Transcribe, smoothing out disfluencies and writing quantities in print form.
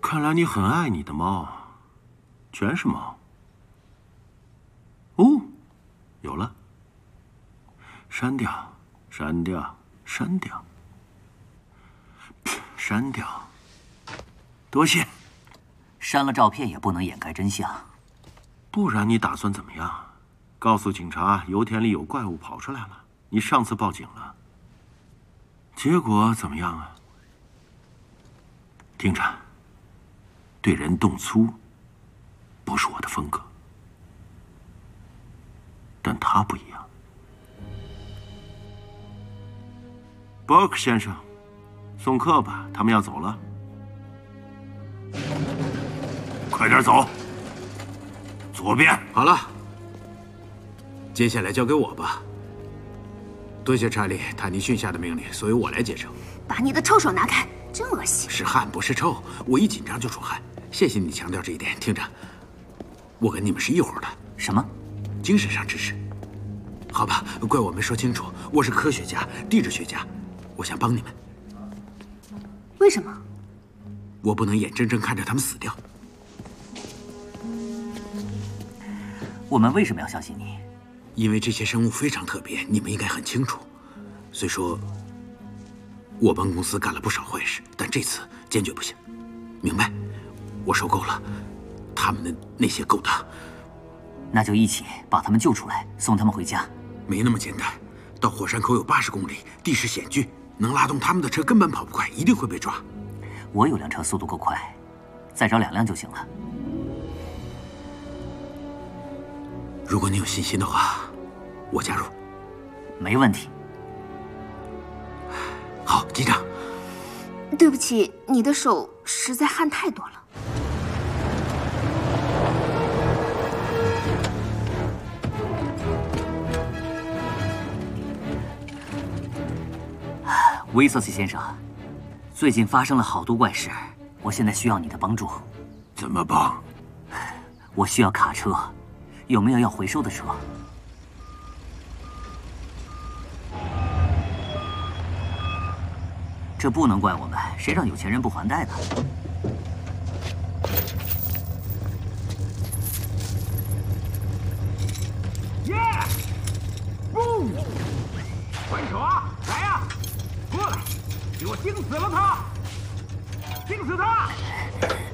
看来你很爱你的猫，全是猫。哦，有了。删掉，删掉，删掉，删掉。多谢。 删了照片也不能掩盖真相。 不然你打算怎么样？告诉警察油田里有怪物跑出来了，你上次报警了。结果怎么样啊？听着，对人动粗不是我的风格，但他不一样。伯克先生，送客吧，他们要走了。快点走。左边。 好了，接下来交给我吧。多谢查理·坦尼逊下的命令，所以我来接手。 把你的臭手拿开，真恶心！ 是汗不是臭，我一紧张就出汗。谢谢你强调这一点。听着，我跟你们是一伙的。 什么？ 精神上支持。好吧，怪我没说清楚。我是科学家，地质学家，我想帮你们。 为什么？ 我不能眼睁睁看着他们死掉。 我们为什么要相信你？ 因为这些生物非常特别，你们应该很清楚。虽说我帮公司干了不少坏事，但这次坚决不行。明白？我受够了他们的那些勾当。 那就一起把他们救出来，送他们回家。 没那么简单。到火山口有80公里，地势险峻，能拉动他们的车根本跑不快，一定会被抓。 我有辆车，速度够快，再找2辆就行了。 如果你有信心的话，我加入。 没问题。 好，机长。 对不起，你的手实在汗太多了。 威瑟西先生，最近发生了好多怪事，我现在需要你的帮助。 怎么帮？ 我需要卡车，有没有要回收的车？这不能怪我们，谁让有钱人不还贷呢？ 耶！不！还手啊！来呀！过来，给我钉死了他！钉死他！